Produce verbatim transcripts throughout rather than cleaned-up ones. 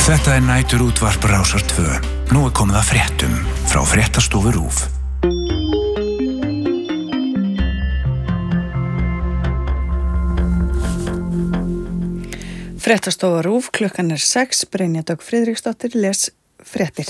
Þetta er nætur útvarp Rásar tvö. Nú er komið að fréttum frá Fréttastofu RÚV. Fréttastofa RÚV, klukkan er sex, Brynja Dögg Friðriksdóttir les fréttir.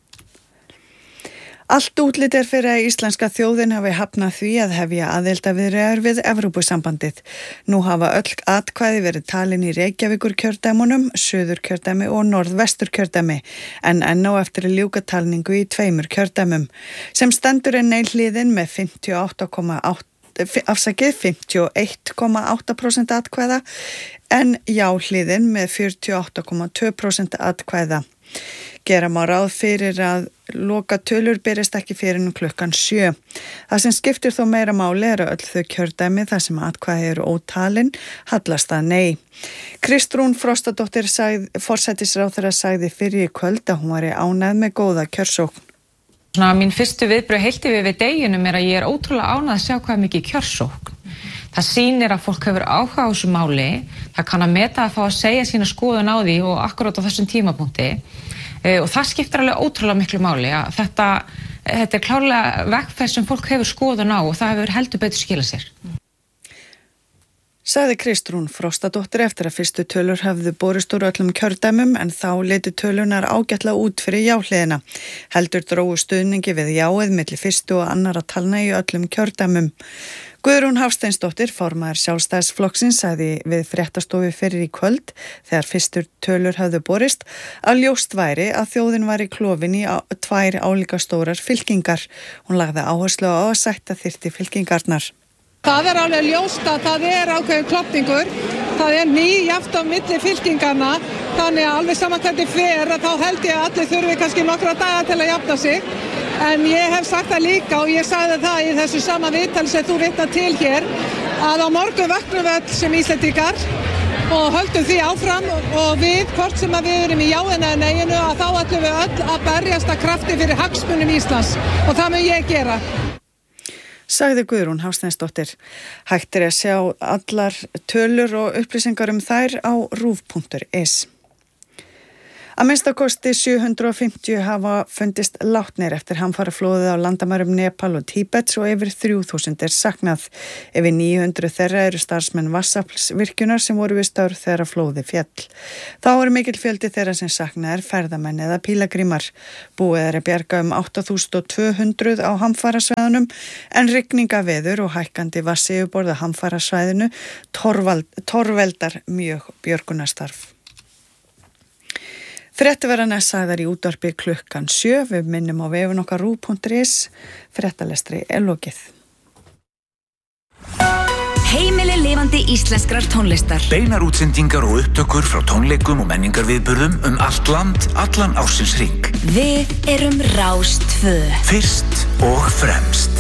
Allt útlit er fyrir að íslenska þjóðin hafi hafnað því að hefja aðildarviðræður við Evrópusambandið. Nú hafa öll atkvæði verið talin í Reykjavíkur kjördæmunum, Suður kjördæmi og Norðvestur kjördæmi, en enn á eftir að ljúka talningu í tveimur kjördæmum. Sem stendur er nei hliðin með fimmtíu og átta komma átta afsakið fimmtíu og eitt komma átta prósent atkvæða en já hliðin með fjörutíu og átta komma tvö prósent atkvæða. Gera má ráð fyrir að loka tölur berist ekki fyrir nú klukkan sjö. Það sem skiptir þó meira máli eru öll þau kjördæmi þar sem atkvæði eru ótalin, hallast að nei. Kristrún Frostadóttir sagði, forsætisráðherra sagði fyrir í kvöld að hún væri ánægð með góða kjörsókn. Svona, mín fyrstu viðbrögð heilt yfir við deginum er að ég er ótrúlega ánægð að sjá hvað mikið kjörsókn. Það sýnir að fólk hefur áhuga á þessu máli, það kann að meta að fá að segja sína skoðun á því og akkurát á þessum tímapunkti e, og það skiptir alveg ótrúlega miklu máli að þetta, þetta er klárlega vegferð sem fólk hefur skoðun á og það hefur heldur betur skilað sér. Sagði Kristrún Frostadóttir eftir að fyrstu tölur hafðu borist úr öllum kjördæmum en þá litu tölunar ágætlega út fyrir jáhliðina. Heldur drógu stuðningi við jáið milli fyrstu og annara talna í öllum kjördæmum. Guðrún Hafsteinsdóttir, formaður Sjálfstæðisflokksins, sagði við Fréttastofu fyrir í kvöld þegar fyrstur tölur hafðu borist að ljóst væri að þjóðin væri klofin í á, tvær álíka stórar fylkingar. Hún lagði áherslu á að sætta þyrfti fylkingarnar. Það er alveg ljóst að það er ákveðin klofningur, það er nýjafnt á milli fylkingarna, þannig að alveg saman hvernig fer að þá held ég að allir þurfi kannski nokkra daga til að jafna sig. En ég hef sagt það líka og ég sagði það í þessu sama viðtali sem þú vitnar til hér, að á morgun vöknum við öll sem Íslendingar og höldum því áfram og við, hvort sem að við erum í jáinu eða neyinu, að þá ætlum við öll að berjast að krafti fyrir hagsmunum Íslands og það mun ég gera. Sagði Guðrún Hafsteinsdóttir. Hægt er að sjá allar tölur og upplýsingar um þær á rúv punktur is. Að minnsta kosti sjö hundruð og fimmtíu hafa fundist látnir eftir hamfaraflóðið á landamærum Nepal og Tíbets og yfir þrjú þúsund er saknað. Yfir níu hundruð þeirra eru starfsmenn vatnsaflsvirkjunar sem voru við störf þegar flóðið féll. Þá eru mikill fjöldi þeirra sem saknað er ferðamenn eða pílagrímar. Búið er að bjarga um átta þúsund tvö hundruð á hamfarasvæðunum en rigningaveður og hækkandi vatnsyfirborð á hamfarasvæðinu torveldar mjög björgunarstarf. Fréttaveran er sagðar í útvarpi klukkan sjö. Við minnum á vefinn okkar rúv punktur is. Fréttalestri er lokið. Heimili lifandi íslenskrar tónlistar. Beinar útsendingar og upptökur frá tónleikum og menningarviðburðum um allt land, allan ársins hring. Við erum Rás tvö. Fyrst og fremst.